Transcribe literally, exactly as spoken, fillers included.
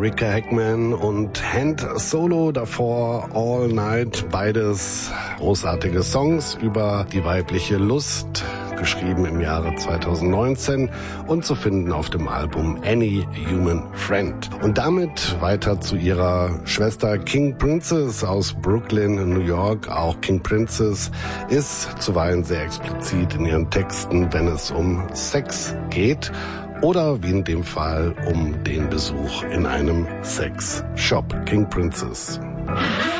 Ricka Hackman und Hand Solo, davor All Night, beides großartige Songs über die weibliche Lust, geschrieben im Jahre zweitausendneunzehn und zu finden auf dem Album Any Human Friend. Und damit weiter zu ihrer Schwester King Princess aus Brooklyn, New York. Auch King Princess ist zuweilen sehr explizit in ihren Texten, wenn es um Sex geht oder wie in dem Fall um den Besuch in einem Sexshop. King Princess.